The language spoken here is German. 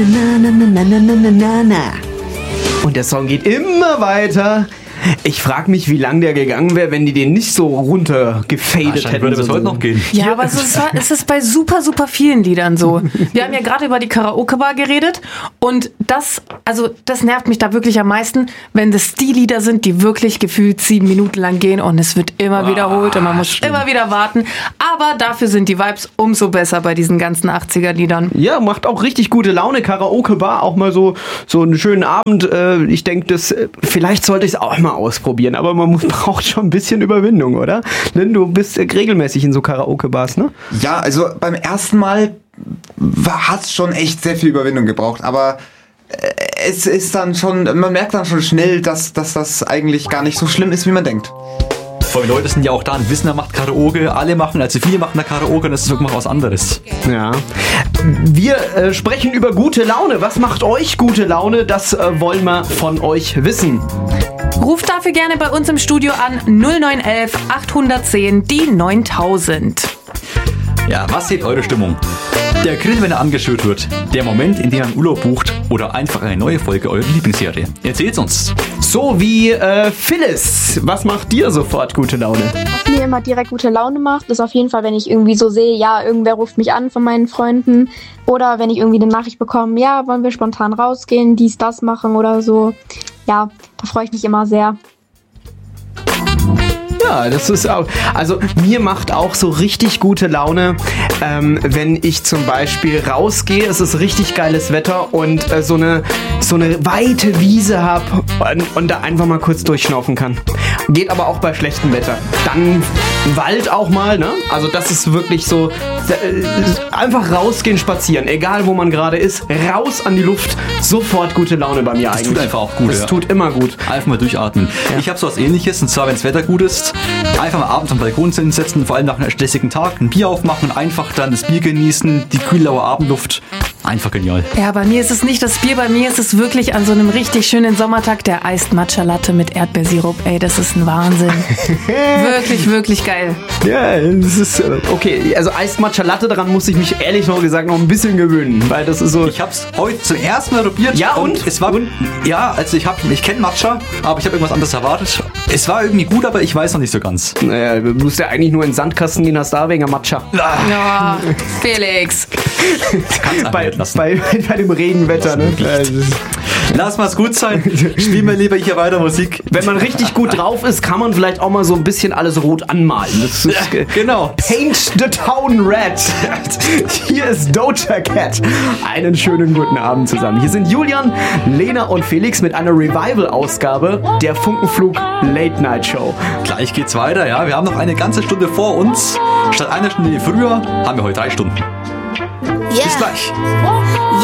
Na, na, na, na, na, na, na, na. Und der Song geht immer weiter. Ich frage mich, wie lang der gegangen wäre, wenn die den nicht so runtergefadet hätten. Würde bis heute noch gehen. Ja, aber es ist bei super, super vielen Liedern so. Wir haben ja gerade über die Karaoke-Bar geredet und das nervt mich da wirklich am meisten, wenn das die Lieder sind, die wirklich gefühlt 7 Minuten lang gehen und es wird immer wiederholt und man muss immer wieder warten. Aber dafür sind die Vibes umso besser bei diesen ganzen 80er-Liedern. Ja, macht auch richtig gute Laune. Karaoke-Bar, auch mal so einen schönen Abend. Ich denke, vielleicht sollte ich es auch mal ausprobieren, aber braucht schon ein bisschen Überwindung, oder? Denn du bist regelmäßig in so Karaoke-Bars, ne? Ja, also beim ersten Mal hat es schon echt sehr viel Überwindung gebraucht, aber es ist dann schon, man merkt dann schon schnell, dass das eigentlich gar nicht so schlimm ist, wie man denkt. Vor allem Leute sind ja auch da, ein Wissender macht Karaoke, viele machen da Karaoke und das ist wirklich was anderes. Ja. Wir sprechen über gute Laune. Was macht euch gute Laune? Das wollen wir von euch wissen. Ruft dafür gerne bei uns im Studio an 0911 810 die 9000. Ja, was hebt eure Stimmung? Der Grill, wenn er angeschürt wird, der Moment, in dem man Urlaub bucht oder einfach eine neue Folge eurer Lieblingsserie. Erzählt's uns. So wie Phyllis. Was macht dir sofort gute Laune? Was mir immer direkt gute Laune macht, ist auf jeden Fall, wenn ich irgendwie so sehe, ja, irgendwer ruft mich an von meinen Freunden oder wenn ich irgendwie eine Nachricht bekomme, ja, wollen wir spontan rausgehen, dies, das machen oder so. Ja, da freue ich mich immer sehr. Ja, das ist auch, also mir macht auch so richtig gute Laune, wenn ich zum Beispiel rausgehe, es ist richtig geiles Wetter und so eine weite Wiese habe und da einfach mal kurz durchschnaufen kann. Geht aber auch bei schlechtem Wetter. Dann Wald auch mal, ne? Also das ist wirklich so, einfach rausgehen, spazieren, egal wo man gerade ist, raus an die Luft, sofort gute Laune bei mir eigentlich. Das tut einfach auch gut. Das tut immer gut. Einfach mal durchatmen. Ja. Ich habe so was Ähnliches, und zwar, wenn das Wetter gut ist, einfach mal abends am Balkon sitzen, vor allem nach einem stressigen Tag, ein Bier aufmachen, einfach dann das Bier genießen, die kühle Abendluft. Einfach genial. Ja, bei mir ist es nicht das Bier, bei mir ist es wirklich an so einem richtig schönen Sommertag der Iced Matcha Latte mit Erdbeersirup. Ey, das ist ein Wahnsinn. Wirklich, wirklich geil. Ja, das ist okay. Also Iced Matcha Latte, daran muss ich mich ehrlich gesagt noch ein bisschen gewöhnen, weil das ist so. Ich hab's heute zum ersten Mal probiert. Ja, und? Es war, ja, also ich kenne Matcha, aber ich habe irgendwas anderes erwartet. Es war irgendwie gut, aber ich weiß noch nicht so ganz. Naja, du musst ja eigentlich nur in den Sandkasten gehen, hast da wegen Matcha. Ja, Felix. Bei dem Regenwetter, ne? Lass mal's gut sein. Spielen wir lieber hier weiter Musik. Wenn man richtig gut drauf ist, kann man vielleicht auch mal so ein bisschen alles rot anmalen. Das ist, genau. Paint the town red. Hier ist Doja Cat. Einen schönen guten Abend zusammen. Hier sind Julian, Lena und Felix mit einer Revival-Ausgabe der Funkenflug Late Night Show. Gleich geht's weiter, ja. Wir haben noch eine ganze Stunde vor uns. Statt einer Stunde früher haben wir heute 3 Stunden. Yeah. Bis gleich.